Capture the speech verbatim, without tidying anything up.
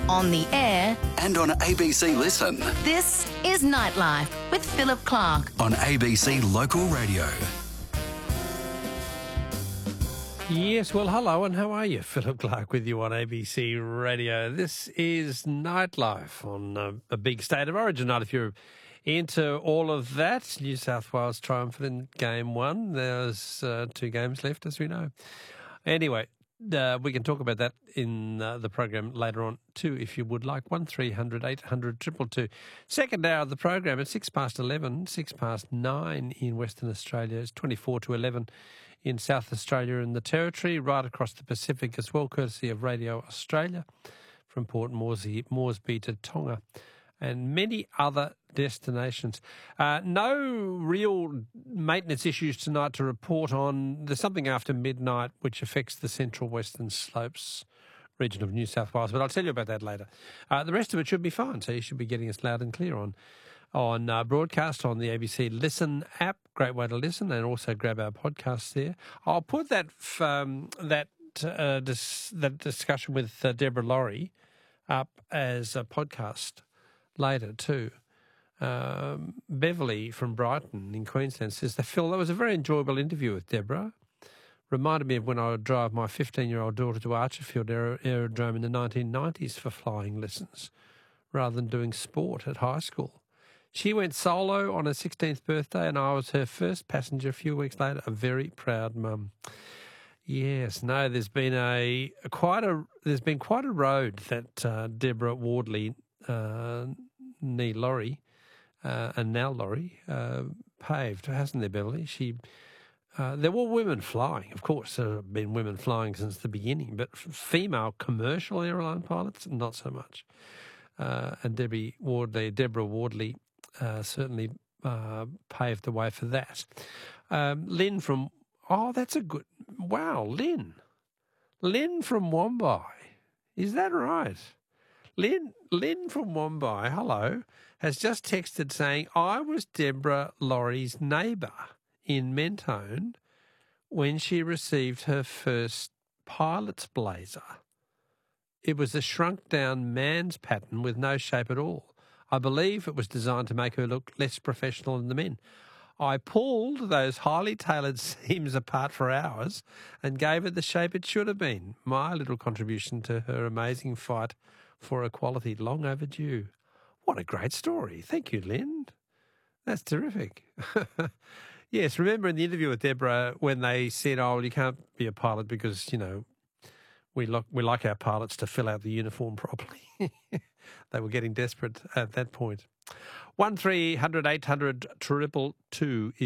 on the air and on A B C Listen. This is Nightlife with Philip Clark on A B C Local Radio. Yes, well, hello, and how are you? Philip Clark with you on A B C Radio. This is Nightlife on uh, a big State of Origin night. If you're into all of that, New South Wales triumphant in game one. There's uh, two games left, as we know. Anyway, uh, we can talk about that in uh, the program later on too, if you would like. one three hundred eight hundred two two two. Second hour of the program at six past eleven, six past nine in Western Australia. It's twenty-four to eleven in South Australia and the Territory, right across the Pacific as well, courtesy of Radio Australia from Port Moresby, Moresby to Tonga and many other destinations. Uh, no real maintenance issues tonight to report on. There's something after midnight which affects the Central Western Slopes region of New South Wales, but I'll tell you about that later. Uh, the rest of it should be fine, so you should be getting us loud and clear on on uh, broadcast on the A B C Listen app. Great way to listen, and also grab our podcasts there. I'll put that um, that uh, dis- that discussion with uh, Deborah Laurie up as a podcast later too. Um, Beverly from Brighton in Queensland says that, Phil, that was a very enjoyable interview with Deborah. Reminded me of when I would drive my fifteen-year-old daughter to Archerfield Aer- Aerodrome in the nineteen nineties for flying lessons rather than doing sport at high school. She went solo on her sixteenth birthday and I was her first passenger a few weeks later. A very proud mum. Yes, no, there's been a, a quite a there's been quite a road that uh, Deborah Wardley, uh, nee Laurie, uh, and now Laurie uh, paved, hasn't there, Beverly? She uh, there were women flying, of course. There have been women flying since the beginning, but f- female commercial airline pilots, not so much. Uh, and Debbie Wardley, Deborah Wardley. Uh, certainly uh, paved the way for that. Um, Lynn from, oh, that's a good, wow, Lynn. Lynn from Wombai. Is that right? Lynn, Lynn from Wombai, hello, has just texted saying, I was Deborah Laurie's neighbour in Mentone when she received her first pilot's blazer. It was a shrunk-down man's pattern with no shape at all. I believe it was designed to make her look less professional than the men. I pulled those highly tailored seams apart for hours and gave it the shape it should have been. My little contribution to her amazing fight for equality, long overdue. What a great story. Thank you, Lynn. That's terrific. Yes, remember in the interview with Deborah when they said, oh, well, you can't be a pilot because, you know, we, lo- we like our pilots to fill out the uniform properly. They were getting desperate at that point. one three hundred eight hundred two two two